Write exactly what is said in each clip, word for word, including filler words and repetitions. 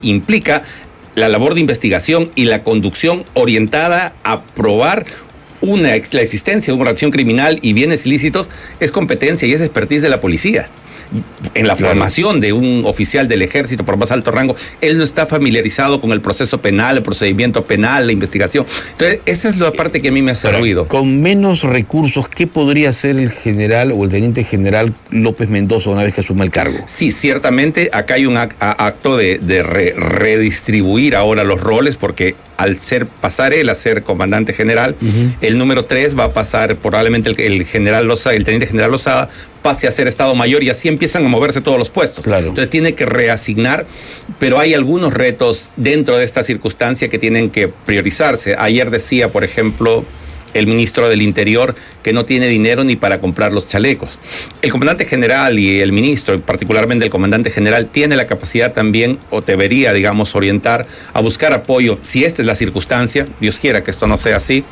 implica la labor de investigación y la conducción orientada a probar una, la existencia de una acción criminal y bienes ilícitos es competencia y es expertise de la policía. En la claro. formación de un oficial del ejército por más alto rango, él no está familiarizado con el proceso penal, el procedimiento penal, la investigación. Entonces, esa es la parte que a mí me hace Pero, ruido. Con menos recursos, ¿qué podría hacer el general o el teniente general López Mendoza una vez que asuma el cargo? Sí, ciertamente acá hay un acto de, de re, redistribuir ahora los roles, porque al ser pasar él a ser comandante general, uh-huh. el número tres va a pasar probablemente el, el general Lozada, el teniente general Lozada, pase a ser Estado Mayor y así empiezan a moverse todos los puestos. Claro. Entonces tiene que reasignar, pero hay algunos retos dentro de esta circunstancia que tienen que priorizarse. Ayer decía, por ejemplo, el ministro del Interior que no tiene dinero ni para comprar los chalecos. El comandante general y el ministro, particularmente el comandante general, tiene la capacidad también, o debería, digamos, orientar a buscar apoyo, si esta es la circunstancia, Dios quiera que esto no sea así,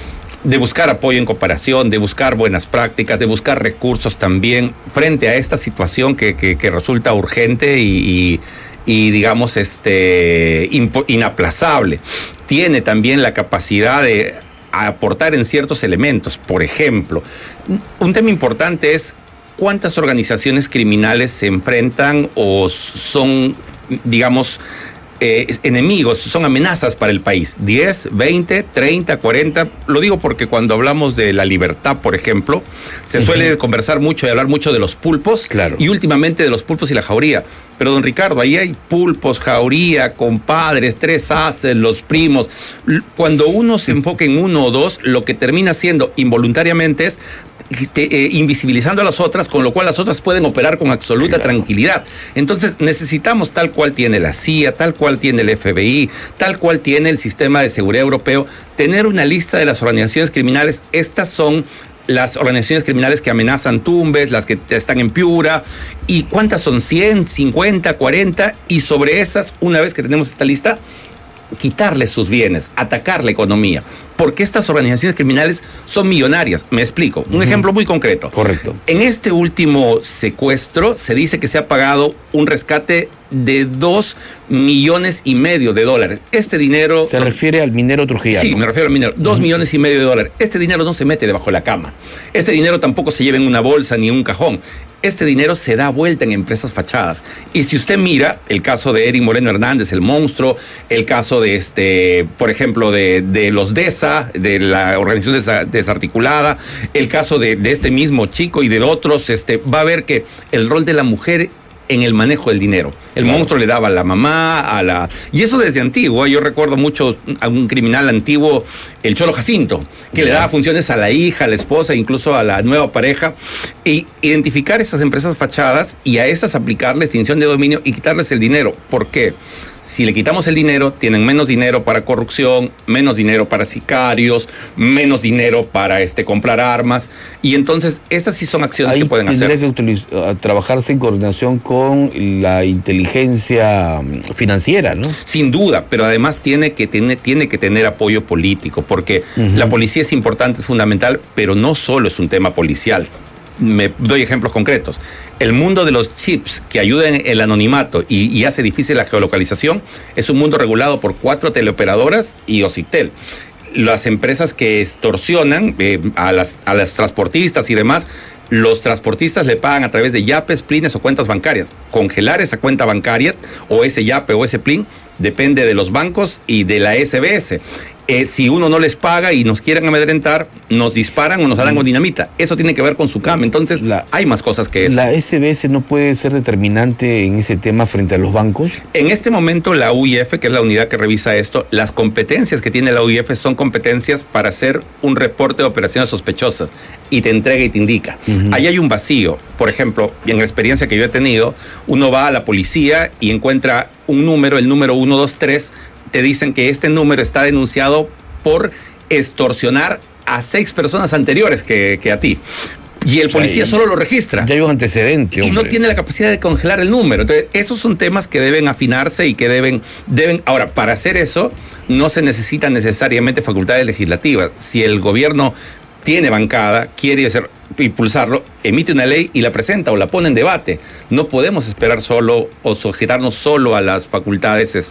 de buscar apoyo en cooperación, de buscar buenas prácticas, de buscar recursos también frente a esta situación que, que, que resulta urgente y, y, y digamos, este, impo, inaplazable. Tiene también la capacidad de aportar en ciertos elementos. Por ejemplo, un tema importante es cuántas organizaciones criminales se enfrentan o son, digamos, Eh, enemigos, son amenazas para el país. diez, veinte, treinta, cuarenta. Lo digo porque cuando hablamos de la libertad, por ejemplo, se uh-huh. suele conversar mucho y hablar mucho de los pulpos. Claro. Y últimamente de los pulpos y la jauría. Pero, don Ricardo, ahí hay pulpos, jauría, compadres, tres haces, los primos. Cuando uno se enfoca en uno o dos, lo que termina siendo involuntariamente es Te, eh, invisibilizando a las otras, con lo cual las otras pueden operar con absoluta claro. tranquilidad. Entonces necesitamos, tal cual tiene la C I A, tal cual tiene el F B I, tal cual tiene el sistema de seguridad europeo, tener una lista de las organizaciones criminales. Estas son las organizaciones criminales que amenazan Tumbes, las que están en Piura, y cuántas son, cien, cincuenta, cuarenta, y sobre esas, una vez que tenemos esta lista, quitarles sus bienes, atacar la economía, porque estas organizaciones criminales son millonarias. Me explico. Un uh-huh. ejemplo muy concreto. Correcto. En este último secuestro se dice que se ha pagado un rescate de dos millones y medio de dólares. Este dinero... ¿Se refiere al minero trujillano? Sí, me refiero al minero. Dos uh-huh. millones y medio de dólares. Este dinero no se mete debajo de la cama. Este dinero tampoco se lleva en una bolsa ni en un cajón. Este dinero se da vuelta en empresas fachadas. Y si usted mira el caso de Eric Moreno Hernández, el monstruo, el caso de, este, por ejemplo, de, de los DESA, de la organización desarticulada, el caso de, de este mismo chico y de otros, este, va a ver que el rol de la mujer en el manejo del dinero. El claro. monstruo le daba a la mamá, a la... Y eso desde antiguo. Yo recuerdo mucho a un criminal antiguo, el Cholo Jacinto, que yeah. le daba funciones a la hija, a la esposa, incluso a la nueva pareja. Y identificar esas empresas fachadas y a esas aplicarles extinción de dominio y quitarles el dinero. ¿Por qué? Si le quitamos el dinero, tienen menos dinero para corrupción, menos dinero para sicarios, menos dinero para este, comprar armas. Y entonces, esas sí son acciones Ahí que pueden hacer. Ahí tendría que utiliz- trabajarse en coordinación con la inteligencia financiera, ¿no? Sin duda, pero además tiene que, tiene, tiene que tener apoyo político, porque uh-huh. la policía es importante, es fundamental, pero no solo es un tema policial. Me doy ejemplos concretos. El mundo de los chips que ayudan en el anonimato y, y hace difícil la geolocalización es un mundo regulado por cuatro teleoperadoras y Ocitel. Las empresas que extorsionan eh, a, las, a las transportistas y demás, los transportistas le pagan a través de yapes, plines o cuentas bancarias. Congelar esa cuenta bancaria o ese yape o ese plin depende de los bancos y de la S B S. Eh, si uno no les paga y nos quieren amedrentar, nos disparan o nos dan con dinamita. Eso tiene que ver con su C A M. Entonces, la, hay más cosas que eso. ¿La S B S no puede ser determinante en ese tema frente a los bancos? En este momento, la U I F, que es la unidad que revisa esto, las competencias que tiene la U I F son competencias para hacer un reporte de operaciones sospechosas y te entrega y te indica. Uh-huh. Ahí hay un vacío. Por ejemplo, en la experiencia que yo he tenido, uno va a la policía y encuentra un número, el número uno dos tres, te dicen que este número está denunciado por extorsionar a seis personas anteriores que, que a ti. Y el policía o sea, solo lo registra. Ya hay un antecedente, hombre. Y no tiene la capacidad de congelar el número. Entonces, esos son temas que deben afinarse y que deben, deben... Ahora, para hacer eso, no se necesitan necesariamente facultades legislativas. Si el gobierno tiene bancada, quiere hacer, impulsarlo, emite una ley y la presenta o la pone en debate. No podemos esperar solo o sujetarnos solo a las facultades